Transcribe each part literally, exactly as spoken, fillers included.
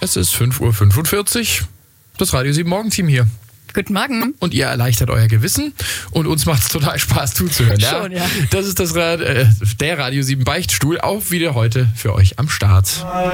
Es ist fünf Uhr fünfundvierzig. Das Radio sieben Morgenteam hier. Guten Morgen. Und ihr erleichtert euer Gewissen und uns macht es total Spaß zuzuhören. Ja? Schon, ja. Das ist das Rad, äh, der Radio sieben Beichtstuhl, auch wieder heute für euch am Start.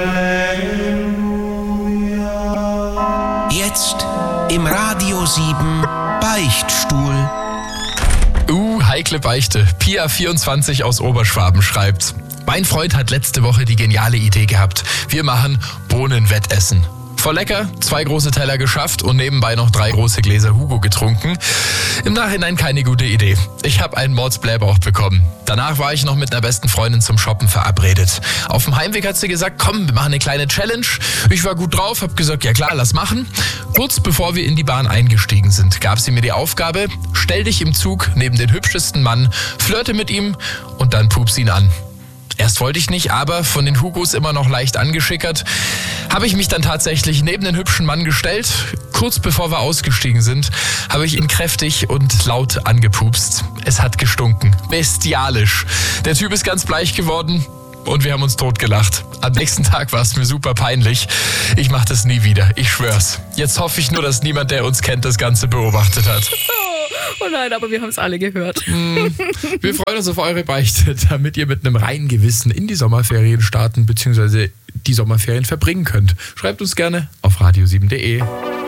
Jetzt im Radio sieben Beichtstuhl. Uh, heikle Beichte. Pia vierundzwanzig aus Oberschwaben schreibt: Mein Freund hat letzte Woche die geniale Idee gehabt. Wir machen Bohnenwettessen. Voll lecker, zwei große Teller geschafft und nebenbei noch drei große Gläser Hugo getrunken. Im Nachhinein keine gute Idee. Ich habe einen Mordsblähbauch bekommen. Danach war ich noch mit einer besten Freundin zum Shoppen verabredet. Auf dem Heimweg hat sie gesagt, komm, wir machen eine kleine Challenge. Ich war gut drauf, hab gesagt, ja klar, lass machen. Kurz bevor wir in die Bahn eingestiegen sind, gab sie mir die Aufgabe, stell dich im Zug neben den hübschesten Mann, flirte mit ihm und dann pups ihn an. Erst wollte ich nicht, aber von den Hugos immer noch leicht angeschickert, habe ich mich dann tatsächlich neben den hübschen Mann gestellt. Kurz bevor wir ausgestiegen sind, habe ich ihn kräftig und laut angepupst. Es hat gestunken. Bestialisch. Der Typ ist ganz bleich geworden und wir haben uns totgelacht. Am nächsten Tag war es mir super peinlich. Ich mache das nie wieder, ich schwör's. Jetzt hoffe ich nur, dass niemand, der uns kennt, das Ganze beobachtet hat. Oh nein, aber wir haben es alle gehört. Wir freuen uns auf eure Beichte, damit ihr mit einem reinen Gewissen in die Sommerferien starten bzw. die Sommerferien verbringen könnt. Schreibt uns gerne auf radio sieben punkt de.